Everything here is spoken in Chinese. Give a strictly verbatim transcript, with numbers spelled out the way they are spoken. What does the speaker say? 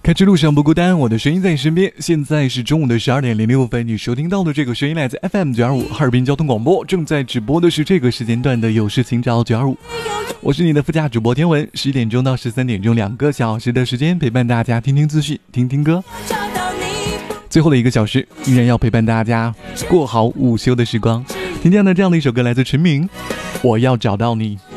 开车路上不孤单，我的声音在你身边。现在是中午的十二点零六分，你收听到的这个声音来自 F M 九二五哈尔滨交通广播，正在直播的是这个时间段的有事情找九二五。我是你的副驾主播天文，十一点钟到十三点钟两个小时的时间陪伴大家听听资讯，听听歌。最后的一个小时依然要陪伴大家过好午休的时光。听见的这样的一首歌来自陈明，我要找到你。